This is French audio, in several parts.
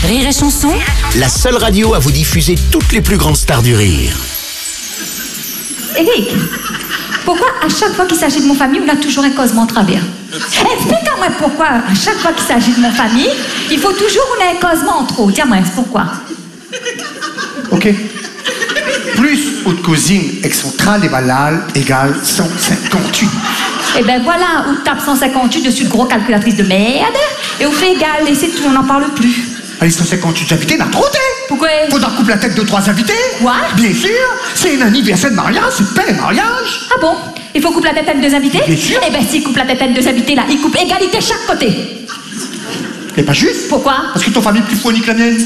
Rire et Chanson, la seule radio à vous diffuser toutes les plus grandes stars du rire. Eric, pourquoi à chaque fois qu'il s'agit de mon famille, on a toujours un causement en travers? Explique-moi pourquoi à chaque fois qu'il s'agit de mon famille, il faut toujours qu'on ait un causement en trop. Dis-moi, pourquoi? Ok. Plus haute cousine excentrale et banale égale 158. Et ben voilà, on tape 158 dessus de gros calculatrice de merde, et on fait égal, et c'est tout, on n'en parle plus. Allez, 158 invités, n'a trop été. Pourquoi? Faudra couper la tête de 3 invités. Quoi? Bien sûr, c'est un anniversaire de mariage, c'est pas un mariage. Ah bon? Il faut couper la tête à 2 invités? Bien sûr. Eh ben s'il coupe la tête à 2 invités là, il coupe égalité chaque côté. C'est pas juste. Pourquoi? Parce que ton famille est plus phonique que la mienne.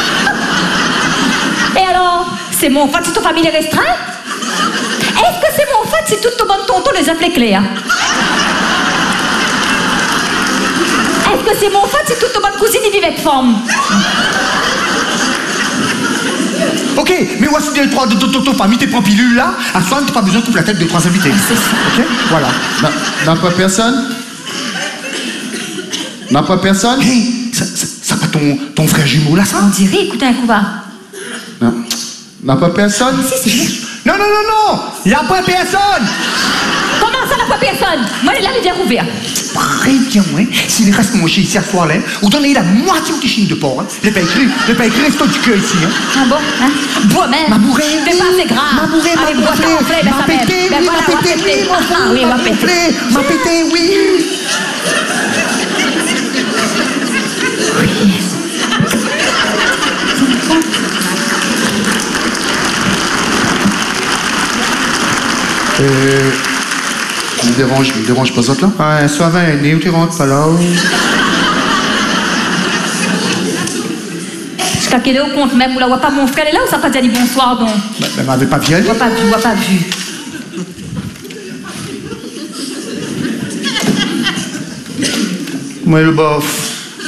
Et alors? C'est mon fait si ton famille est restreinte? Est-ce que c'est mon fait si tout ton bon tonton les appelait Cléa? Est-ce que c'est mon fait si toute ton bonne cousine y vivait avec forme? Ok, mais voici les 3 de ton famille, tes prends pilules là. À soir, t'as pas besoin de couper la tête de 3 invités. C'est ça. Ok, voilà. N'a pas personne? N'a pas personne? Hey, ça pas ton frère jumeau là, ça? On dirait, écoutez un coup bas. Non. N'a pas personne? Si. Non, y'a pas personne. Comment ça n'a pas personne? Moi, elle est là, elle vient rouvrir. Très bien, ouais. S'il reste manger ici à soir là, ou donner la moitié au tichine de porc, hein. Je l'ai pas écrit, resto du cœur ici, hein. Ah bon, hein? Bois même. Ma bourrée, C'est oui. pas assez grave. Ma bourrée, allez, ma bois bourrée. ton flé, ben Ma ça même. pété, Ben oui, voilà, ma on va pété, péter. oui. Ah oui, on va péter. Ma pété, oui. Me dérange pas autre là? Ouais, soit 20 années, où tu rentres pas là? Jusqu'à quelle heure on compte même? Ou là, voit pas mon frère est là ou ça pas déjà dit bonsoir donc? Elle m'avait pas violé. Vois pas vu. Moi, le bof.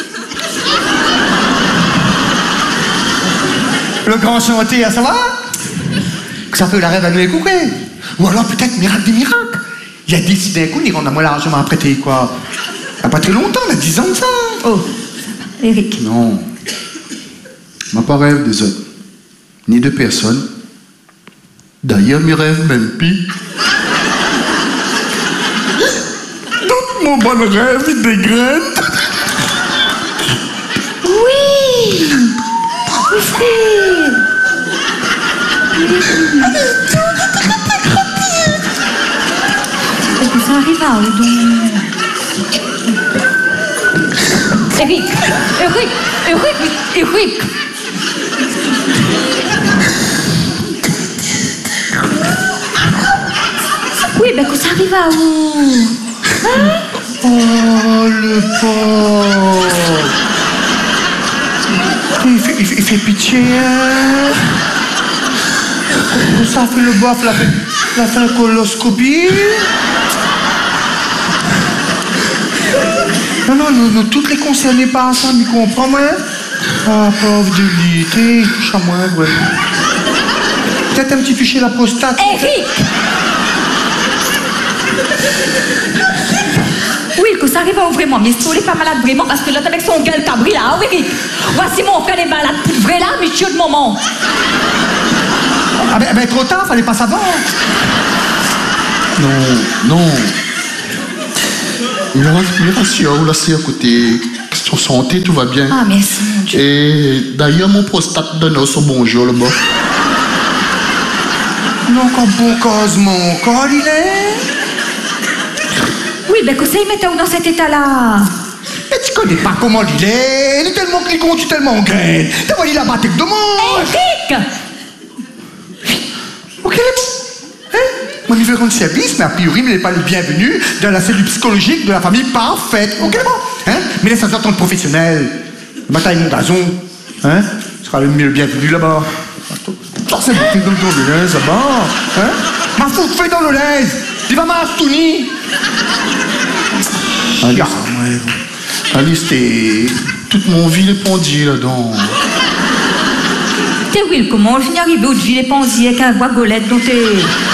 Le grand chantier, ça va? Que ça peut la rêve à nous écouter. Ou alors peut-être miracle des miracles. Il a décidé d'un coup, il a moi largement apprêté quoi. Il n'y a pas très longtemps, il a 10 ans de ça. Oh, Eric. Non. M'a pas rêve des autres. Ni de personne. D'ailleurs, mes rêves même pis. Tout mon bon rêve, il dégraine. Oui, frère. Est-ce que ça arrive à où donc? Eric. Oui, ben que ça arrive à où? Hein? Oh, le pauvre. Il fait pitié, hein? Ça fait le bof, la fait la coloscopie. Non, toutes les concernées par ça, mais comprends, moi. Ah, pauvre de lit, t'es touche à moi, ouais. Peut-être un petit fichier la prostate. Eric! Oui, que ça arrive à ouvrir moi, mais il est pas malade vraiment parce que là, avec son gueule cabri là, ah oui, Eric. Voici mon frère est malade pour vrai là, monsieur de moment. Ah ben trop tard, fallait pas savoir. Non. Il rassure, là c'est à côté. Question santé, tout va bien. Ah, merci, mon Dieu. Et d'ailleurs, mon prostate donne son bonjour là-bas. Non, quand bon cause mon corps, il est. Oui, ben que ça, il mettait où dans cet état-là? Mais tu connais pas comment il est tellement cliquant, tu es tellement graine. T'as voyé la bataille de monde. Eric! Ok, il est bon. Hein? Mon niveau de service, mais a priori, il n'est pas le bienvenu dans la cellule psychologique de la famille parfaite. Ok, bon. Hein? Mais laisse ça sortir ton professionnel. Bataille mon gazon. Hein? Tu seras le bienvenu là-bas. C'est bouffé dans le lait, ça va. Hein? Ma foutre fait dans le lait. Il va m'astouni. Alice, t'es... Toute mon vie est pendue là-dedans. T'es Will, comment je viens arriver au ville et pensier avec un bois golette dont t'es...